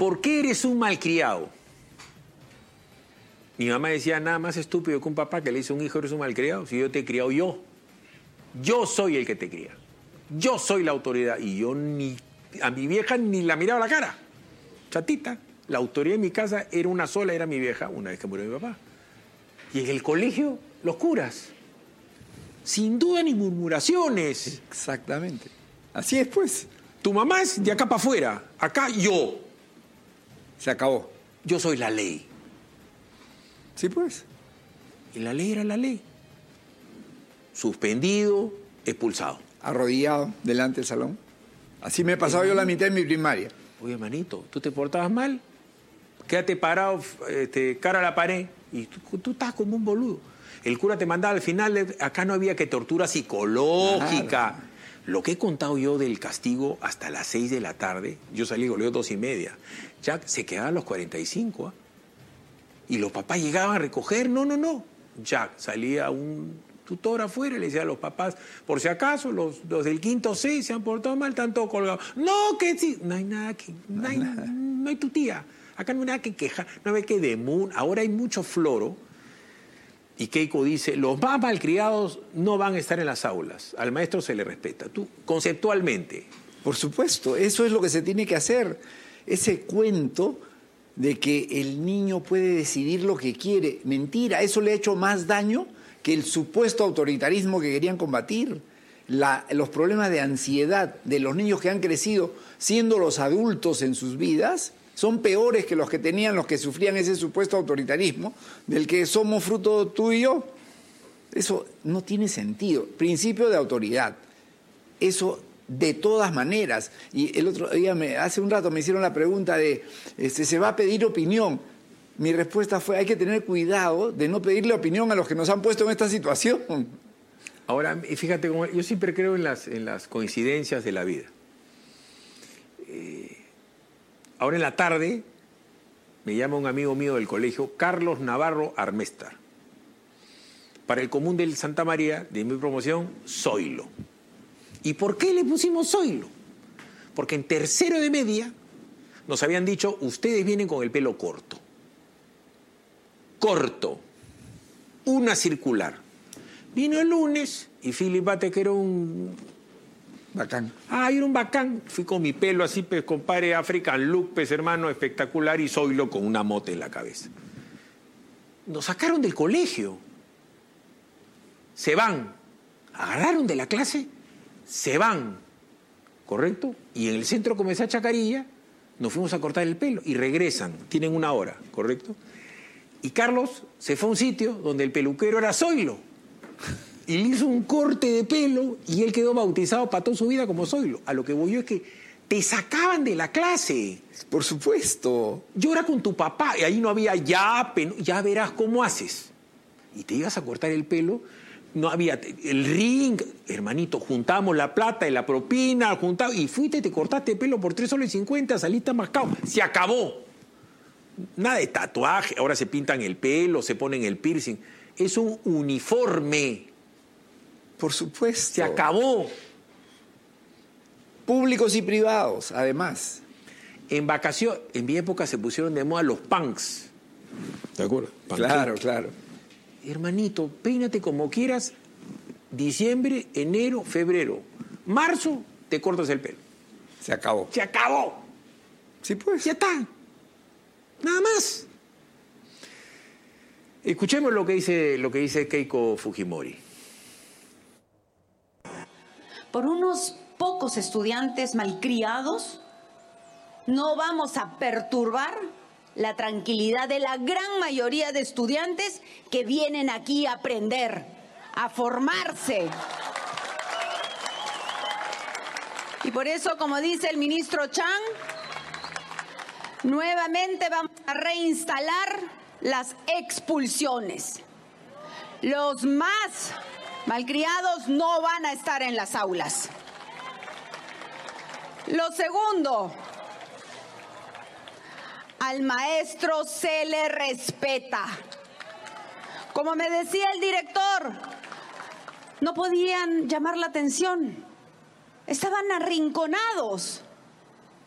¿por qué eres un malcriado? Mi mamá decía, nada más estúpido que un papá que le dice a un hijo, eres un malcriado. Si yo te he criado yo. Yo soy el que te cría. Yo soy la autoridad. Y yo ni a mi vieja ni la miraba a la cara. Chatita. La autoridad en mi casa era una sola, era mi vieja, una vez que murió mi papá. Y en el colegio, los curas. Sin duda ni murmuraciones. Exactamente. Así es, pues. Tu mamá es de acá para afuera. Acá yo. Se acabó. Yo soy la ley. Sí, pues. Y la ley era la ley. Suspendido, expulsado. Arrodillado delante del salón. Así me he pasado yo la mitad de mi primaria. Oye, hermanito, ¿tú te portabas mal? Quédate parado, cara a la pared. Y tú estás como un boludo. El cura te mandaba al final, acá no había que tortura psicológica. Claro. Lo que he contado yo del castigo hasta las 6 de la tarde, yo salí goleo 2:30. Ya se quedaban a los 45, ¿ah? Y los papás llegaban a recoger, no. Ya salía un tutor afuera y le decía a los papás, por si acaso, los del quinto C se han portado mal, están todos colgados. No, que sí, no hay nada que, no hay tu tía. Acá no hay nada que quejar, no hay que ahora hay mucho floro. Y Keiko dice, los más malcriados no van a estar en las aulas, al maestro se le respeta. Tú, conceptualmente. Por supuesto, eso es lo que se tiene que hacer. Ese cuento de que el niño puede decidir lo que quiere. Mentira, eso le ha hecho más daño que el supuesto autoritarismo que querían combatir. Los problemas de ansiedad de los niños que han crecido siendo los adultos en sus vidas son peores que los que tenían los que sufrían ese supuesto autoritarismo del que somos fruto tú y yo. Eso no tiene sentido. Principio de autoridad. Eso de todas maneras. Y el otro día, hace un rato me hicieron la pregunta de, ¿se va a pedir opinión? Mi respuesta fue, hay que tener cuidado de no pedirle opinión a los que nos han puesto en esta situación. Ahora, fíjate, yo siempre creo en las coincidencias de la vida. Ahora en la tarde me llama un amigo mío del colegio, Carlos Navarro Armestar. Para el común del Santa María, de mi promoción, Zoilo. ¿Y por qué le pusimos Zoilo? Porque en tercero de media nos habían dicho, ustedes vienen con el pelo corto. Corto. Una circular. Vino el lunes y Philip Bate, que era un... Bacán. Era un bacán. Fui con mi pelo así, pues, compadre, African look, pues, hermano, espectacular, y Zoilo con una mota en la cabeza. Nos sacaron del colegio. Se van. Agarraron de la clase, se van. ¿Correcto? Y en el centro comercial Chacarilla nos fuimos a cortar el pelo y regresan. Tienen 1 hora, ¿correcto? Y Carlos se fue a un sitio donde el peluquero era Zoilo. Y le hizo un corte de pelo y él quedó bautizado para toda su vida como Zoilo. A lo que voy yo es que te sacaban de la clase. Por supuesto. Llora con tu papá. Y ahí no había ya verás cómo haces. Y te ibas a cortar el pelo. No había el ring. Hermanito, juntamos la plata y la propina. Y fuiste, te cortaste el pelo por 3,50 soles, saliste mascado. Se acabó. Nada de tatuaje. Ahora se pintan el pelo, se ponen el piercing. Es un uniforme. Por supuesto. Se acabó. Públicos y privados, además. En vacaciones, en mi época se pusieron de moda los punks. ¿De acuerdo? Claro, claro. Hermanito, peínate como quieras. Diciembre, enero, febrero. Marzo, te cortas el pelo. Se acabó. Se acabó. Sí, pues. Ya está. Nada más. Escuchemos lo que dice Keiko Fujimori. Por unos pocos estudiantes malcriados, no vamos a perturbar la tranquilidad de la gran mayoría de estudiantes que vienen aquí a aprender, a formarse. Y por eso, como dice el ministro Chang, nuevamente vamos a reinstalar las expulsiones. Los más malcriados no van a estar en las aulas. Lo segundo, al maestro se le respeta. Como me decía el director, no podían llamar la atención. Estaban arrinconados.